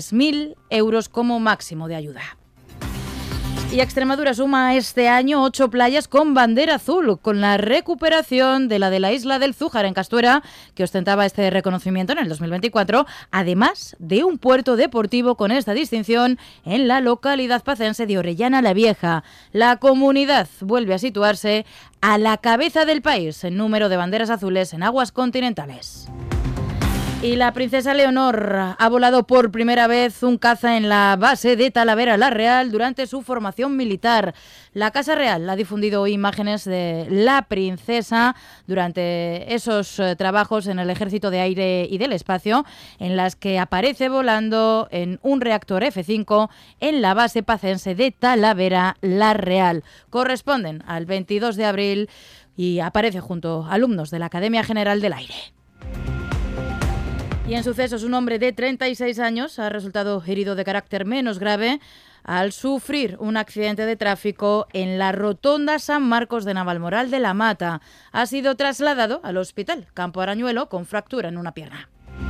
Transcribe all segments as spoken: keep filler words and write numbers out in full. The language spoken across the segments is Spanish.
mil euros como máximo de ayuda. Y Extremadura suma este año ocho playas con bandera azul, con la recuperación de la de la isla del Zújar en Castuera, que ostentaba este reconocimiento en el dos mil veinticuatro, además de un puerto deportivo con esta distinción en la localidad pacense de Orellana la Vieja. La comunidad vuelve a situarse a la cabeza del país en número de banderas azules en aguas continentales. Y la princesa Leonor ha volado por primera vez un caza en la base de Talavera la Real durante su formación militar. La Casa Real ha difundido hoy imágenes de la princesa durante esos eh, trabajos en el Ejército de Aire y del Espacio, en las que aparece volando en un reactor F cinco en la base pacense de Talavera la Real. Corresponden al veintidós de abril y aparece junto a alumnos de la Academia General del Aire. Y en sucesos, un hombre de treinta y seis años ha resultado herido de carácter menos grave al sufrir un accidente de tráfico en la rotonda San Marcos de Navalmoral de la Mata. Ha sido trasladado al hospital Campo Arañuelo con fractura en una pierna.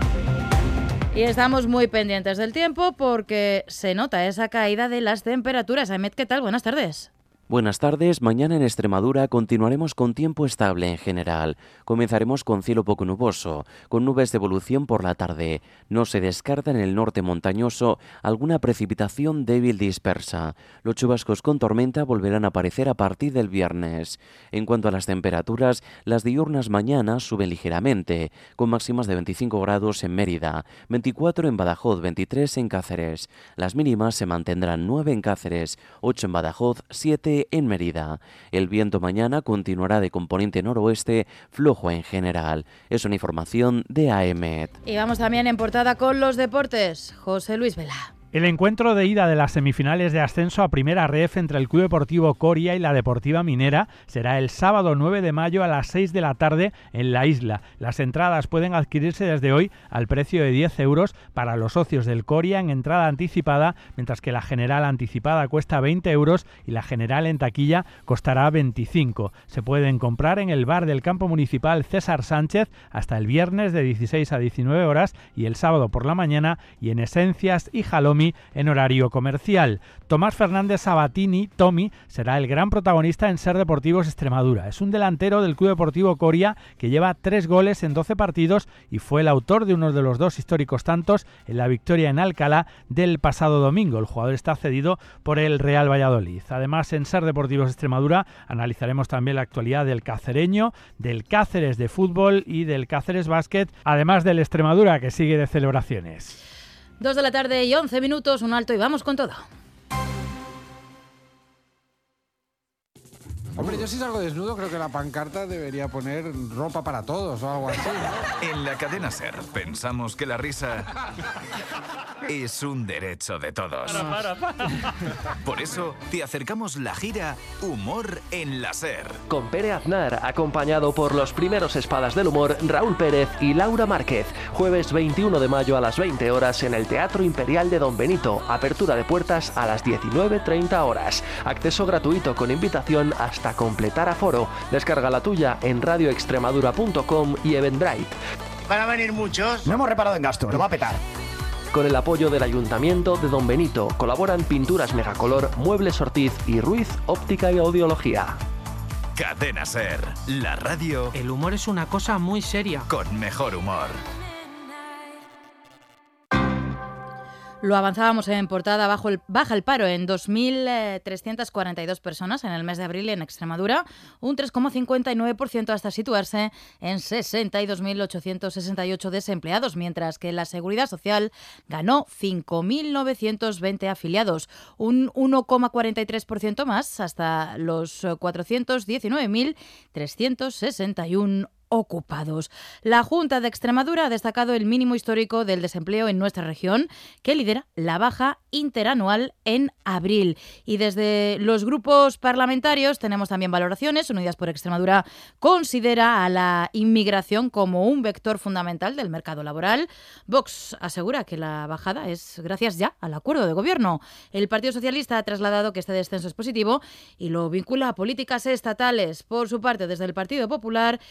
Y estamos muy pendientes del tiempo porque se nota esa caída de las temperaturas. Ahmed, ¿qué tal? Buenas tardes. Buenas tardes. Mañana en Extremadura continuaremos con tiempo estable en general. Comenzaremos con cielo poco nuboso, con nubes de evolución por la tarde. No se descarta en el norte montañoso alguna precipitación débil dispersa. Los chubascos con tormenta volverán a aparecer a partir del viernes. En cuanto a las temperaturas, las diurnas mañana suben ligeramente, con máximas de veinticinco grados en Mérida, veinticuatro en Badajoz, veintitrés en Cáceres. Las mínimas se mantendrán nueve en Cáceres, ocho en Badajoz, siete en Mérida. El viento mañana continuará de componente noroeste, flojo en general. Es una información de A E M E T. Y vamos también en portada con los deportes. José Luis Vela. El encuentro de ida de las semifinales de ascenso a Primera Ref entre el Club Deportivo Coria y la Deportiva Minera será el sábado nueve de mayo a las seis de la tarde en la isla. Las entradas pueden adquirirse desde hoy al precio de diez euros para los socios del Coria en entrada anticipada, mientras que la general anticipada cuesta veinte euros y la general en taquilla costará veinticinco. Se pueden comprar en el bar del campo municipal César Sánchez hasta el viernes de dieciséis a diecinueve horas y el sábado por la mañana y en Esencias y Jalomi en horario comercial. Tomás Fernández Sabatini, Tommy, será el gran protagonista en Ser Deportivos Extremadura. Es un delantero del Club Deportivo Coria que lleva tres goles en doce partidos y fue el autor de uno de los dos históricos tantos en la victoria en Alcalá del pasado domingo. El jugador está cedido por el Real Valladolid. Además, en Ser Deportivos Extremadura analizaremos también la actualidad del cacereño, del Cáceres de fútbol y del Cáceres básquet, además del Extremadura que sigue de celebraciones. Dos de la tarde y once minutos, un alto y vamos con todo. Hombre, yo si salgo desnudo creo que la pancarta debería poner ropa para todos o algo así, ¿no? En la cadena SER pensamos que la risa es un derecho de todos. Para, para, para. Por eso te acercamos la gira Humor en la SER. Con Pere Aznar, acompañado por los primeros espadas del humor, Raúl Pérez y Laura Márquez. Jueves veintiuno de mayo a las veinte horas en el Teatro Imperial de Don Benito. Apertura de puertas a las diecinueve treinta horas. Acceso gratuito con invitación hasta completar aforo. Descarga la tuya en radio extremadura punto com y Eventbrite. Van a venir muchos. No hemos reparado en gasto, lo va a petar. Con el apoyo del Ayuntamiento de Don Benito colaboran Pinturas Megacolor, Muebles Ortiz y Ruiz Óptica y Audiología. Cadena SER, la radio. El humor es una cosa muy seria. Con mejor humor. Lo avanzábamos en portada, bajo el, baja el paro en dos mil trescientas cuarenta y dos personas en el mes de abril en Extremadura, un tres coma cincuenta y nueve por ciento hasta situarse en sesenta y dos mil ochocientos sesenta y ocho desempleados, mientras que la Seguridad Social ganó cinco mil novecientos veinte afiliados, un uno coma cuarenta y tres por ciento más hasta los cuatrocientos diecinueve mil trescientos sesenta y uno ocupados. La Junta de Extremadura ha destacado el mínimo histórico del desempleo en nuestra región, que lidera la baja interanual en abril. Y desde los grupos parlamentarios tenemos también valoraciones. Unidas por Extremadura considera a la inmigración como un vector fundamental del mercado laboral. Vox asegura que la bajada es gracias ya al acuerdo de gobierno. El Partido Socialista ha trasladado que este descenso es positivo y lo vincula a políticas estatales. Por su parte, desde el Partido Popular dicen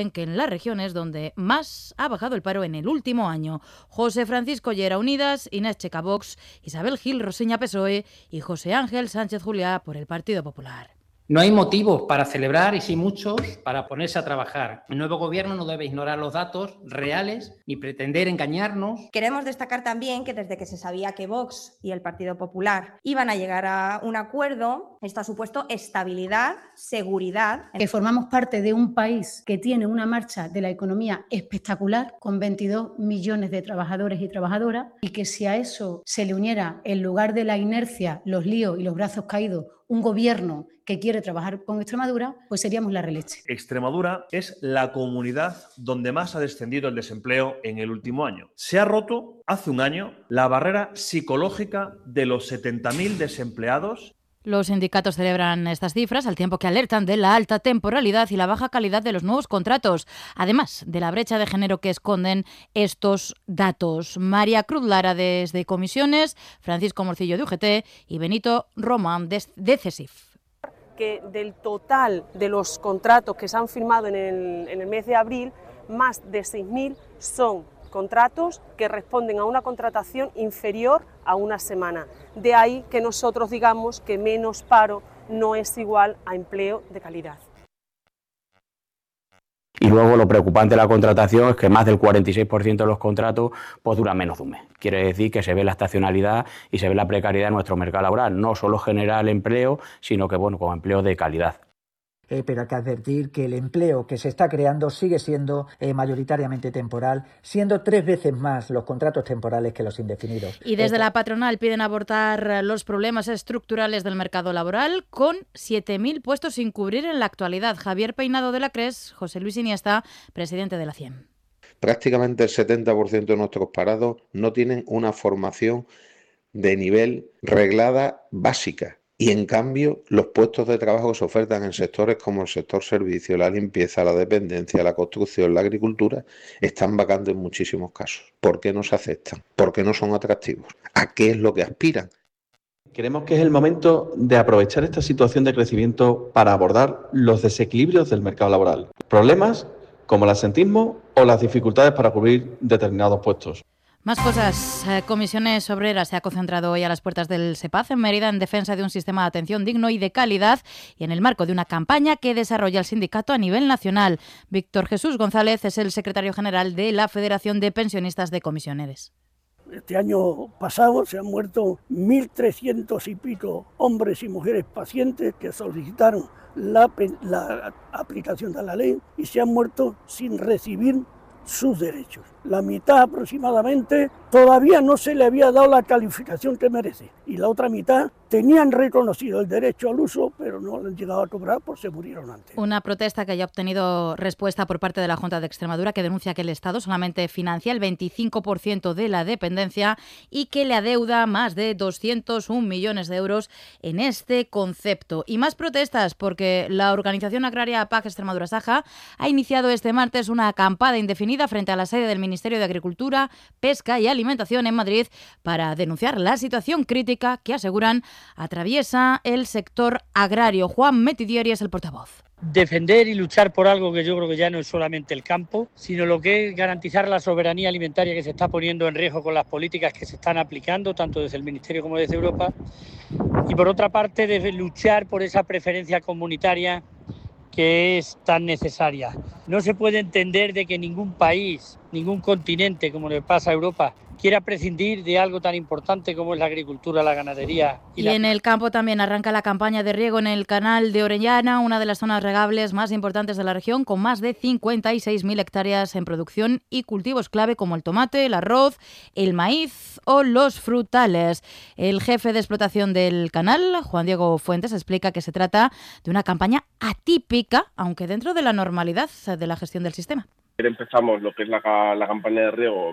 dicen que en las regiones donde más ha bajado el paro en el último año. José Francisco Llera, Unidas, Inés Checa, Vox, Isabel Gil Rosiña, P S O E y José Ángel Sánchez Juliá por el Partido Popular. No hay motivos para celebrar y sí muchos para ponerse a trabajar. El nuevo gobierno no debe ignorar los datos reales ni pretender engañarnos. Queremos destacar también que desde que se sabía que Vox y el Partido Popular iban a llegar a un acuerdo, esto ha supuesto estabilidad, seguridad. Que formamos parte de un país que tiene una marcha de la economía espectacular, con veintidós millones de trabajadores y trabajadoras, y que si a eso se le uniera, en lugar de la inercia, los líos y los brazos caídos, un gobierno que quiere trabajar con Extremadura, pues seríamos la releche. Extremadura es la comunidad donde más ha descendido el desempleo en el último año. Se ha roto hace un año la barrera psicológica de los setenta mil desempleados. Los sindicatos celebran estas cifras al tiempo que alertan de la alta temporalidad y la baja calidad de los nuevos contratos, además de la brecha de género que esconden estos datos. María Cruz Lara desde Comisiones, Francisco Morcillo de U G T y Benito Román de CESIF. Que del total de los contratos que se han firmado en el, en el mes de abril, más de seis mil son contratos que responden a una contratación inferior a una semana. De ahí que nosotros digamos que menos paro no es igual a empleo de calidad. Y luego lo preocupante de la contratación es que más del cuarenta y seis por ciento de los contratos pues duran menos de un mes. Quiere decir que se ve la estacionalidad y se ve la precariedad en nuestro mercado laboral. No solo genera el empleo, sino que bueno, con empleo de calidad. Eh, pero hay que advertir que el empleo que se está creando sigue siendo eh, mayoritariamente temporal, siendo tres veces más los contratos temporales que los indefinidos. Y desde la patronal piden abordar los problemas estructurales del mercado laboral con siete mil puestos sin cubrir en la actualidad. Javier Peinado de la Cres, José Luis Iniesta, presidente de la C I E M. Prácticamente el setenta por ciento de nuestros parados no tienen una formación de nivel reglada básica. Y en cambio, los puestos de trabajo que se ofertan en sectores como el sector servicio, la limpieza, la dependencia, la construcción, la agricultura, están vacantes en muchísimos casos. ¿Por qué no se aceptan? ¿Por qué no son atractivos? ¿A qué es lo que aspiran? Creemos que es el momento de aprovechar esta situación de crecimiento para abordar los desequilibrios del mercado laboral. Problemas como el absentismo o las dificultades para cubrir determinados puestos. Más cosas. Comisiones Obreras se ha concentrado hoy a las puertas del SEPAZ en Mérida en defensa de un sistema de atención digno y de calidad y en el marco de una campaña que desarrolla el sindicato a nivel nacional. Víctor Jesús González es el secretario general de la Federación de Pensionistas de Comisioneres. Este año pasado se han muerto mil trescientos y pico hombres y mujeres pacientes que solicitaron la, la aplicación de la ley y se han muerto sin recibir sus derechos. La mitad aproximadamente todavía no se le había dado la calificación que merece y la otra mitad tenían reconocido el derecho al uso pero no lo han llegado a cobrar por se murieron antes. Una protesta que ya ha obtenido respuesta por parte de la Junta de Extremadura, que denuncia que el Estado solamente financia el veinticinco por ciento de la dependencia y que le adeuda más de doscientos un millones de euros en este concepto. Y más protestas porque la organización agraria P A C Extremadura Saja ha iniciado este martes una acampada indefinida frente a la sede del Ministerio de Agricultura, Pesca y Alimentación en Madrid para denunciar la situación crítica que aseguran atraviesa el sector agrario. Juan Metidieri es el portavoz. Defender y luchar por algo que yo creo que ya no es solamente el campo, sino lo que es garantizar la soberanía alimentaria que se está poniendo en riesgo con las políticas que se están aplicando, tanto desde el Ministerio como desde Europa. Y por otra parte, de luchar por esa preferencia comunitaria que es tan necesaria. No se puede entender de que ningún país, ningún continente, como le pasa a Europa, quiera prescindir de algo tan importante como es la agricultura, la ganadería. Y, y la... en el campo también arranca la campaña de riego en el canal de Orellana, una de las zonas regables más importantes de la región, con más de cincuenta y seis mil hectáreas en producción y cultivos clave como el tomate, el arroz, el maíz o los frutales. El jefe de explotación del canal, Juan Diego Fuentes, explica que se trata de una campaña atípica, aunque dentro de la normalidad de la gestión del sistema. Empezamos lo que es la, la campaña de riego,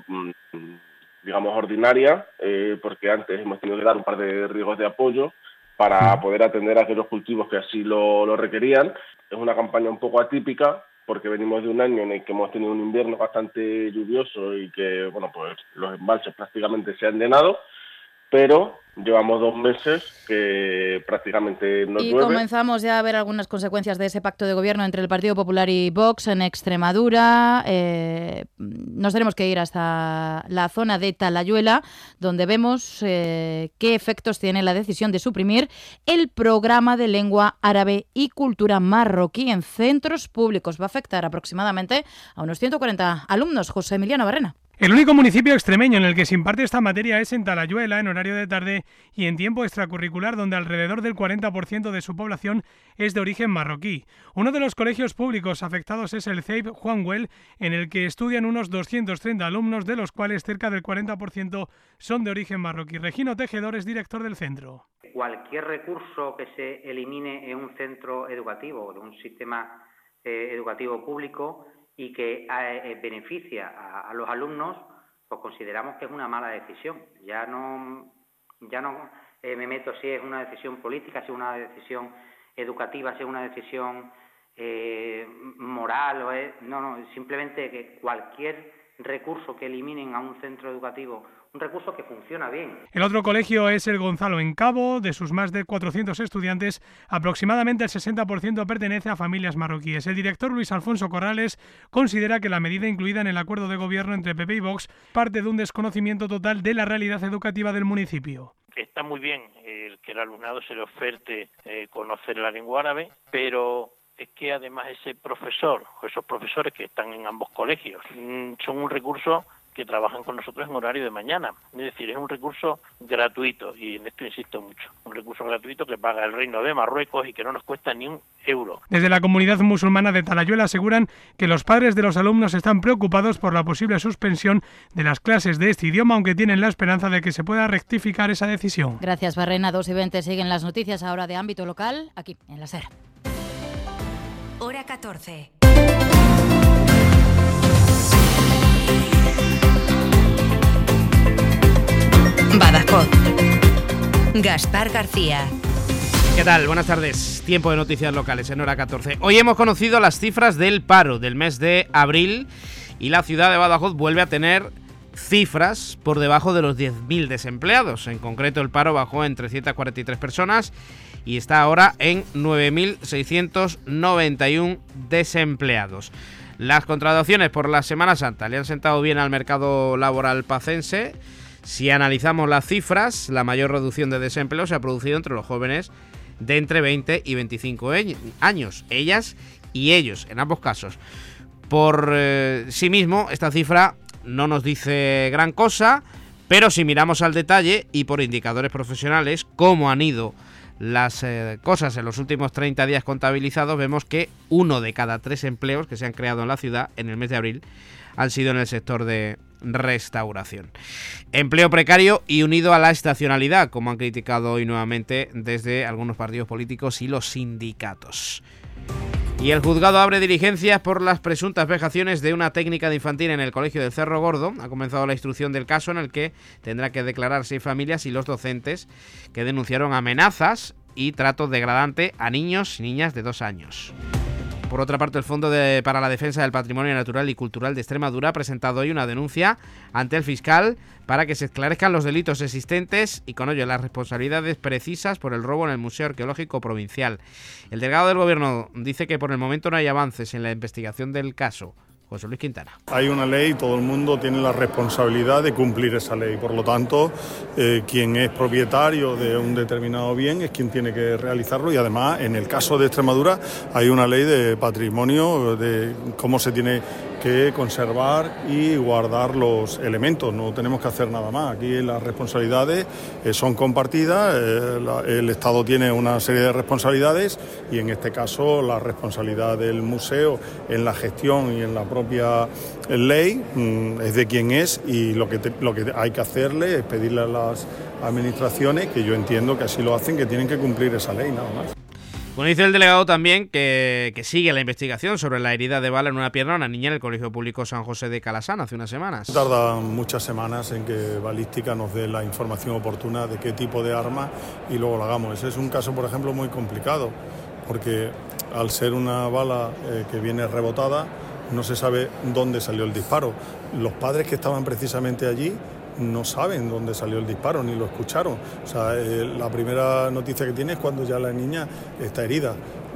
digamos, ordinaria, eh, porque antes hemos tenido que dar un par de riegos de apoyo para poder atender a aquellos cultivos que así lo, lo requerían. Es una campaña un poco atípica, porque venimos de un año en el que hemos tenido un invierno bastante lluvioso y que, bueno, pues los embalses prácticamente se han llenado, pero llevamos dos meses que prácticamente no y llueve. Y comenzamos ya a ver algunas consecuencias de ese pacto de gobierno entre el Partido Popular y Vox en Extremadura. Eh, nos tenemos que ir hasta la zona de Talayuela, donde vemos eh, qué efectos tiene la decisión de suprimir el programa de lengua árabe y cultura marroquí en centros públicos. Va a afectar aproximadamente a unos ciento cuarenta alumnos. José Emiliano Barrena. El único municipio extremeño en el que se imparte esta materia es en Talayuela, en horario de tarde y en tiempo extracurricular, donde alrededor del cuarenta por ciento de su población es de origen marroquí. Uno de los colegios públicos afectados es el C E I P Juan Güell, en el que estudian unos doscientos treinta alumnos, de los cuales cerca del cuarenta por ciento son de origen marroquí. Regino Tejedor es director del centro. Cualquier recurso que se elimine en un centro educativo, de un sistema eh, educativo público, y que eh, beneficia a, a los alumnos, pues consideramos que es una mala decisión. Ya no, ya no eh, me meto si es una decisión política, si es una decisión educativa, si es una decisión eh, moral, o es, no, no, simplemente que cualquier recurso que eliminen a un centro educativo, un recurso que funciona bien. El otro colegio es el Gonzalo Encabo. De sus más de cuatrocientos estudiantes, aproximadamente el sesenta por ciento pertenece a familias marroquíes. El director Luis Alfonso Corrales considera que la medida incluida en el acuerdo de gobierno entre P P y Vox parte de un desconocimiento total de la realidad educativa del municipio. Está muy bien el que el alumnado se le oferte eh, conocer la lengua árabe, pero es que además ese profesor o esos profesores que están en ambos colegios mmm, son un recurso que trabajan con nosotros en horario de mañana. Es decir, es un recurso gratuito, y en esto insisto mucho, un recurso gratuito que paga el Reino de Marruecos y que no nos cuesta ni un euro. Desde la comunidad musulmana de Talayuela aseguran que los padres de los alumnos están preocupados por la posible suspensión de las clases de este idioma, aunque tienen la esperanza de que se pueda rectificar esa decisión. Gracias, Barrena. dos y veinte siguen las noticias ahora de ámbito local, aquí en La Ser. Hora catorce. Badajoz. Gaspar García. ¿Qué tal? Buenas tardes. Tiempo de noticias locales en hora catorce. Hoy hemos conocido las cifras del paro del mes de abril y la ciudad de Badajoz vuelve a tener cifras por debajo de los diez mil desempleados. En concreto, el paro bajó en trescientas cuarenta y tres personas y está ahora en nueve mil seiscientos noventa y uno desempleados. Las contrataciones por la Semana Santa le han sentado bien al mercado laboral pacense. Si analizamos las cifras, la mayor reducción de desempleo se ha producido entre los jóvenes de entre veinte y veinticinco años, ellas y ellos, en ambos casos. Por eh, sí mismo, esta cifra no nos dice gran cosa, pero si miramos al detalle y por indicadores profesionales, cómo han ido las eh, cosas en los últimos treinta días contabilizados, vemos que uno de cada tres empleos que se han creado en la ciudad en el mes de abril han sido en el sector de restauración. Empleo precario y unido a la estacionalidad, como han criticado hoy nuevamente desde algunos partidos políticos y los sindicatos. Y el juzgado abre diligencias por las presuntas vejaciones de una técnica de infantil en el colegio del Cerro Gordo. Ha comenzado la instrucción del caso, en el que tendrá que declarar seis familias y los docentes que denunciaron amenazas y trato degradante a niños y niñas de dos años. Por otra parte, el Fondo de, para la Defensa del Patrimonio Natural y Cultural de Extremadura ha presentado hoy una denuncia ante el fiscal para que se esclarezcan los delitos existentes y con ello las responsabilidades precisas por el robo en el Museo Arqueológico Provincial. El delegado del Gobierno dice que por el momento no hay avances en la investigación del caso. José Luis Quintana. Hay una ley, todo el mundo tiene la responsabilidad de cumplir esa ley. Por lo tanto, eh, quien es propietario de un determinado bien es quien tiene que realizarlo, y además, en el caso de Extremadura, hay una ley de patrimonio, de cómo se tiene que conservar y guardar los elementos. No tenemos que hacer nada más. Aquí las responsabilidades eh, son compartidas, eh, la, el Estado tiene una serie de responsabilidades, y en este caso la responsabilidad del museo en la gestión y en la propia ley mmm, es de quien es, y lo que, te, lo que hay que hacerle es pedirle a las administraciones, que yo entiendo que así lo hacen, que tienen que cumplir esa ley, nada más. Bueno, dice el delegado también que, que sigue la investigación sobre la herida de bala en una pierna a una niña en el Colegio Público San José de Calasán hace unas semanas. Tarda muchas semanas en que Balística nos dé la información oportuna de qué tipo de arma y luego lo hagamos. Ese es un caso, por ejemplo, muy complicado, porque al ser una bala eh, que viene rebotada, no se sabe dónde salió el disparo. Los padres que estaban precisamente allí no saben dónde salió el disparo, ni lo escucharon. O sea, eh, la primera noticia que tiene es cuando ya la niña está herida.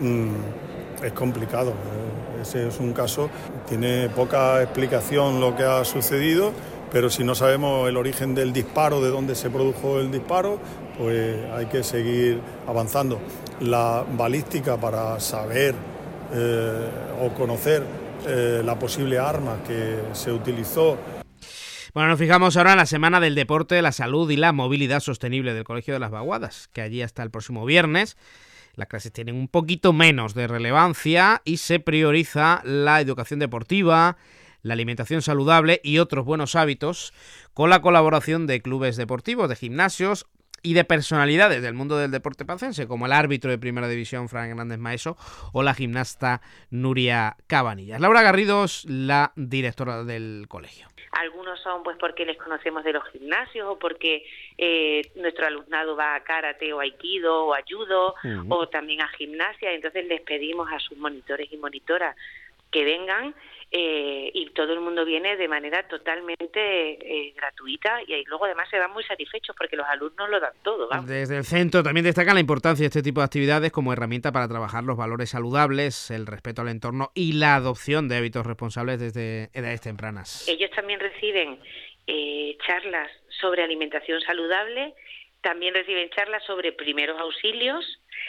Mm, es complicado. Eh, ese es un caso, tiene poca explicación lo que ha sucedido, pero si no sabemos el origen del disparo, de dónde se produjo el disparo, pues hay que seguir avanzando. La balística para saber eh, o conocer eh, la posible arma que se utilizó. Bueno, nos fijamos ahora en la Semana del Deporte, la Salud y la Movilidad Sostenible del Colegio de las Vaguadas, que allí hasta el próximo viernes las clases tienen un poquito menos de relevancia y se prioriza la educación deportiva, la alimentación saludable y otros buenos hábitos, con la colaboración de clubes deportivos, de gimnasios y de personalidades del mundo del deporte pacense, como el árbitro de Primera División, Fran Hernández Maeso, o la gimnasta Nuria Cabanillas. Laura Garrido es la directora del colegio. Algunos son pues porque les conocemos de los gimnasios o porque eh, nuestro alumnado va a karate o aikido o a judo uh-huh. o también a gimnasia, entonces les pedimos a sus monitores y monitoras que vengan eh, y todo el mundo viene de manera totalmente eh, gratuita y ahí luego además se van muy satisfechos porque los alumnos lo dan todo. ¿Vamos? Desde el centro también destacan la importancia de este tipo de actividades como herramienta para trabajar los valores saludables, el respeto al entorno y la adopción de hábitos responsables desde edades tempranas. Ellos también reciben eh, charlas sobre alimentación saludable, también reciben charlas sobre primeros auxilios,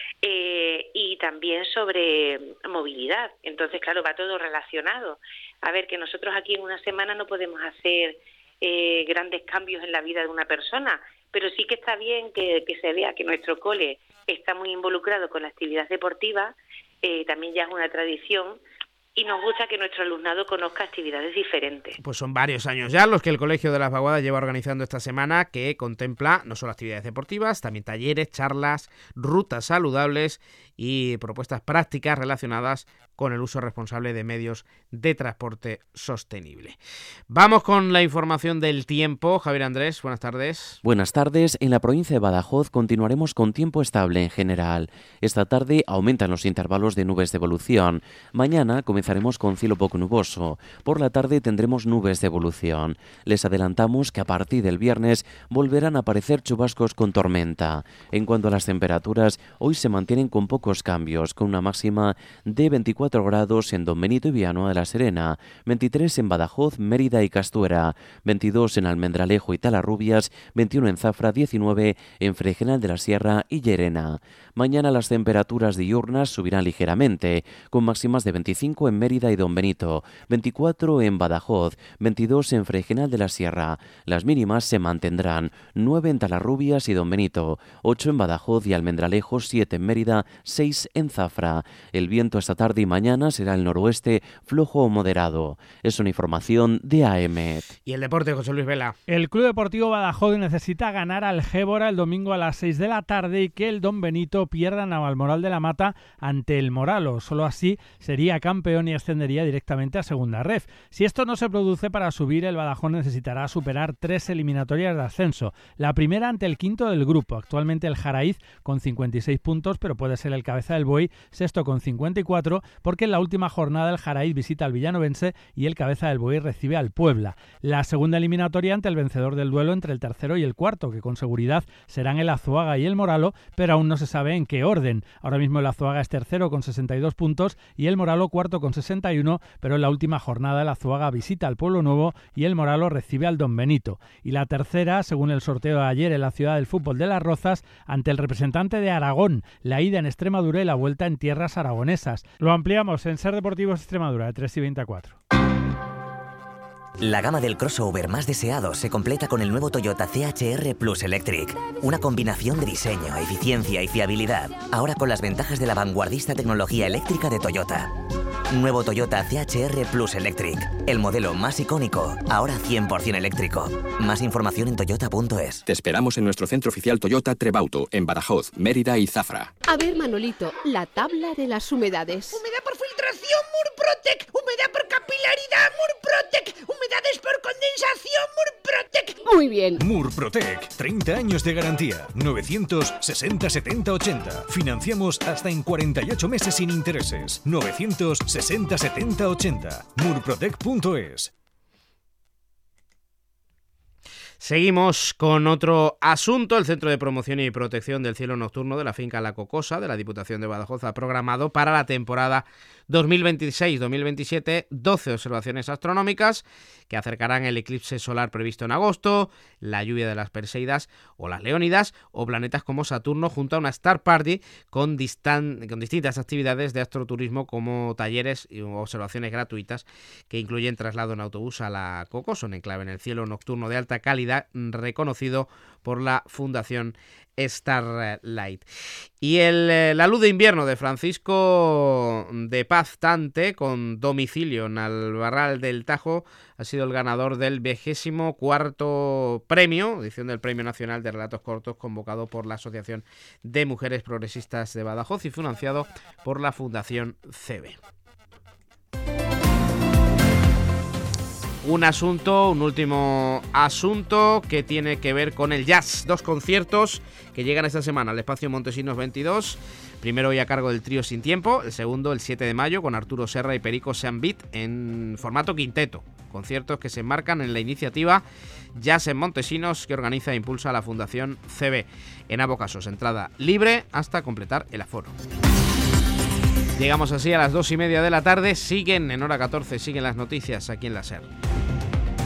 Eh, y también sobre movilidad. Entonces, claro, va todo relacionado. A ver, que nosotros aquí en una semana no podemos hacer eh, grandes cambios en la vida de una persona, pero sí que está bien que, que se vea que nuestro cole está muy involucrado con la actividad deportiva, eh, también ya es una tradición, y nos gusta que nuestro alumnado conozca actividades diferentes. Pues son varios años ya los que el Colegio de las Vaguadas lleva organizando esta semana, que contempla no solo actividades deportivas, también talleres, charlas, rutas saludables y propuestas prácticas relacionadas con el uso responsable de medios de transporte sostenible. Vamos con la información del tiempo. Javier Andrés, buenas tardes. Buenas tardes. En la provincia de Badajoz continuaremos con tiempo estable en general. Esta tarde aumentan los intervalos de nubes de evolución. Mañana comenzaremos con cielo poco nuboso. Por la tarde tendremos nubes de evolución. Les adelantamos que a partir del viernes volverán a aparecer chubascos con tormenta. En cuanto a las temperaturas, hoy se mantienen con pocos cambios, con una máxima de veinticuatro grados en Don Benito y Villanueva de la Serena, veintitrés en Badajoz, Mérida y Castuera, veintidós en Almendralejo y Talarrubias, veintiuno en Zafra, diecinueve en Fregenal de la Sierra y Llerena. Mañana las temperaturas diurnas subirán ligeramente, con máximas de veinticinco en Mérida y Don Benito, veinticuatro en Badajoz, veintidós en Fregenal de la Sierra. Las mínimas se mantendrán, nueve en Talarrubias y Don Benito, ocho en Badajoz y Almendralejo, siete en Mérida, seis en Zafra. El viento esta tarde y mañana será el noroeste flojo o moderado. Es una información de A M E T. Y el deporte, José Luis Vela. El Club Deportivo Badajoz necesita ganar al Gébora el domingo a las seis de la tarde y que el Don Benito pierda en Almoral de la Mata ante el Moralo. Solo así sería campeón y ascendería directamente a Segunda Ref. Si esto no se produce, para subir el Badajoz necesitará superar tres eliminatorias de ascenso. La primera ante el quinto del grupo, actualmente el Jaraíz con cincuenta y seis puntos, pero puede ser el Cabeza del Buey sexto con cincuenta y cuatro, porque en la última jornada el Jaraíz visita al Villanovense y el Cabeza del Buey recibe al Puebla. La segunda eliminatoria ante el vencedor del duelo entre el tercero y el cuarto, que con seguridad serán el Azuaga y el Moralo, pero aún no se sabe en qué orden. Ahora mismo el Azuaga es tercero con sesenta y dos puntos y el Moralo cuarto con sesenta y uno, pero en la última jornada el Azuaga visita al Pueblo Nuevo y el Moralo recibe al Don Benito. Y la tercera, según el sorteo de ayer en la ciudad del fútbol de Las Rozas, ante el representante de Aragón, la ida en Extremadura y la vuelta en tierras aragonesas. Lo ampliamos en Ser Deportivos Extremadura, de tres y veinticuatro. La gama del crossover más deseado se completa con el nuevo Toyota C H R Plus Electric. Una combinación de diseño, eficiencia y fiabilidad. Ahora con las ventajas de la vanguardista tecnología eléctrica de Toyota. Nuevo Toyota C H R Plus Electric. El modelo más icónico, ahora cien por ciento eléctrico. Más información en toyota punto es. Te esperamos en nuestro centro oficial Toyota Trebauto, en Badajoz, Mérida y Zafra. A ver, Manolito, la tabla de las humedades. Humedad por filtración, Murprotec. Humedad por capilaridad, Murprotec. Humedades por condensación, Murprotec. Muy bien. Murprotec, treinta años de garantía. novecientos sesenta setenta ochenta. Financiamos hasta en cuarenta y ocho meses sin intereses. novecientos sesenta setenta ochenta. Murprotec punto es. Seguimos con otro asunto. El Centro de Promoción y Protección del Cielo Nocturno de la finca La Cocosa de la Diputación de Badajoz ha programado para la temporada dos mil veintiséis dos mil veintisiete doce observaciones astronómicas que acercarán el eclipse solar previsto en agosto, la lluvia de las Perseidas o las Leónidas o planetas como Saturno, junto a una Star Party con, distan- con distintas actividades de astroturismo como talleres y observaciones gratuitas que incluyen traslado en autobús a La Cocosa, un enclave en el cielo nocturno de alta calidad reconocido por la Fundación Starlight. Y el, la luz de invierno de Francisco de Paz Tante, con domicilio en Albarral del Tajo, ha sido el ganador del vigésimo cuarto premio, edición del Premio Nacional de Relatos Cortos, convocado por la Asociación de Mujeres Progresistas de Badajoz y financiado por la Fundación C B. Un asunto, un último asunto que tiene que ver con el jazz. Dos conciertos que llegan esta semana al Espacio Montesinos veintidós. Primero hoy a cargo del trío Sin Tiempo, el segundo el siete de mayo con Arturo Serra y Perico Seanbit en formato quinteto. Conciertos que se enmarcan en la iniciativa Jazz en Montesinos que organiza e impulsa la Fundación C B. En ambos casos, entrada libre hasta completar el aforo. Llegamos así a las dos y media de la tarde. Siguen en hora catorce, siguen las noticias aquí en la SER.